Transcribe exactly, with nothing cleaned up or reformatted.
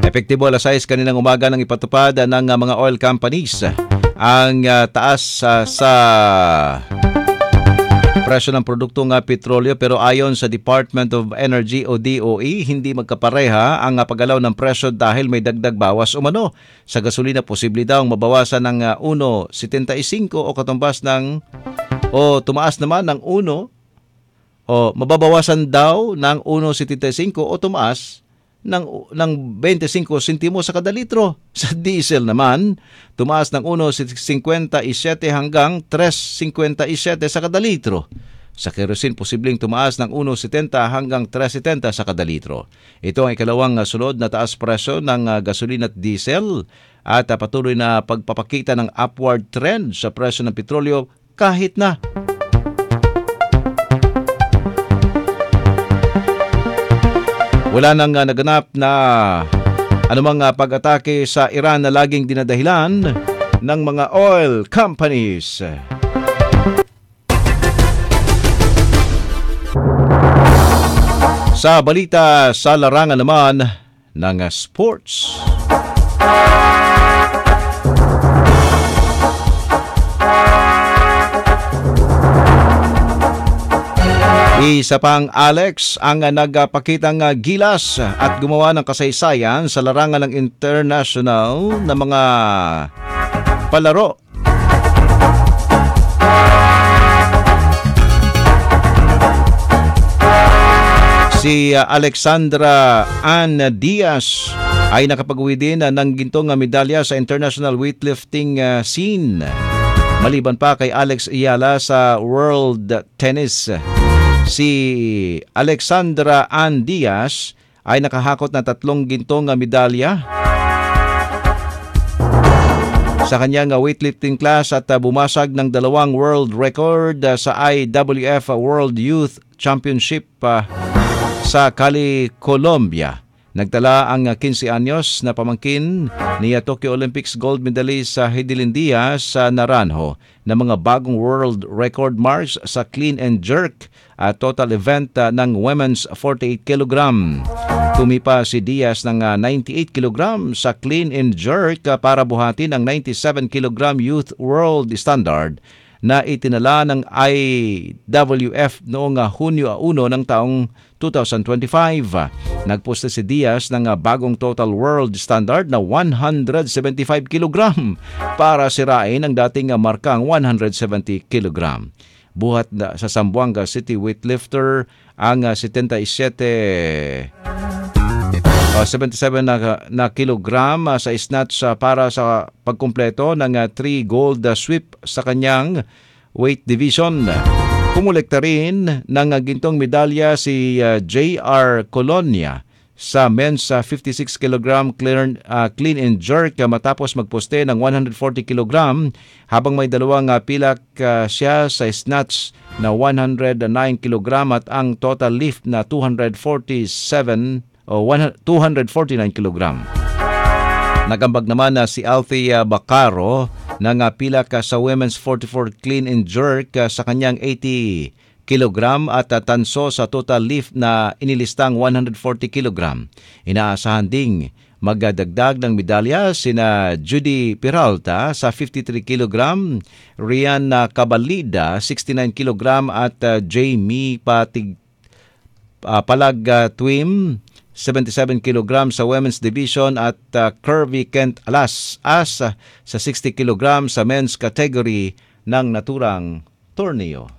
Epektibo alas sais kaninang umaga ng ipatupad ng uh, mga oil companies ang uh, taas uh, sa presyo ng produktong uh, petrolyo, pero ayon sa Department of Energy o D O E, hindi magkapareha ang uh, paggalaw ng presyo dahil may dagdag bawas umano. Sa gasolina, posible daw mabawasan ng uh, one point seven five o katumbas ng o tumaas naman ng one o mababawasan daw ng one point seven five o tumaas ng ng twenty-five sentimo sa kada litro. Sa diesel naman, tumaas ng one point fifty-seven hanggang three point fifty-seven sa kada litro. Sa kerosene, posibleng tumaas ng one point seventy hanggang three point seventy sa kada litro. Ito ang ikalawang sunod na taas presyo ng gasolina at diesel at patuloy na pagpapakita ng upward trend sa presyo ng petrolyo kahit na wala nang uh, naganap na anumang uh, pag-atake sa Iran na laging dinadahilan ng mga oil companies. Sa balita sa larangan naman ng uh, sports. Isa pang Alex ang nagpakitang gilas at gumawa ng kasaysayan sa larangan ng international na mga palaro. Si Alexandra Ann Diaz ay nakapag-uwi din ng gintong medalya sa international weightlifting scene. Maliban pa kay Alex Ayala sa World Tennis, si Alexandra Ann Diaz ay nakahakot na tatlong gintong medalya sa kanyang weightlifting class at bumasag ng dalawang world record sa I W F World Youth Championship sa Cali, Colombia. Nagtala ang fifteen anyos na pamangkin ni Tokyo Olympics gold medalist sa Hidilyn Diaz sa Naranjo na mga bagong world record marks sa clean and jerk at total event uh, ng women's forty-eight kilogram. Tumipa si Diaz ng uh, ninety-eight kilogram sa clean and jerk uh, para buhatin ang ninety-seven kilogram youth world standard na itinala ng I W F noong uh, Hunyo one ng taong twenty twenty-five. Nagposte si Diaz ng uh, bagong total world standard na one hundred seventy-five kilogram para sirain ang dating uh, markang one hundred seventy kilogram. Buhat na sa Zamboanga City weightlifter ang uh, seventy-seven uh, seventy-seven na, na kilogram uh, sa snatch uh, para sa pagkumpleto ng uh, three gold uh, sweep sa kanyang weight division. Kumulekta rin ng uh, gintong medalya si uh, J R Colonia sa men's uh, fifty-six kilogram clean, uh, clean and jerk uh, matapos magposte ng one hundred forty kilogram, habang may dalawang uh, pilak uh, siya sa snatch na one hundred nine kilogram at ang total lift na two hundred forty-seven o two hundred forty-nine kilogram. Nagambag naman na uh, si Althea Bacaro ng uh, pilak uh, sa women's forty-four clean and jerk uh, sa kanyang eighty kilogram at uh, tanso sa total lift na inilistang one hundred forty kilogram. Inaasahan ding magdadagdag ng medalya sina Judy Peralta sa fifty-three kilogram, Rian Cabalida sixty-nine kilogram at uh, Jamie Patig uh, Palag uh, Twim seventy-seven kilogram sa women's division at uh, Kirby Kent Alas as uh, sa sixty kilogram sa men's category ng naturang torneo.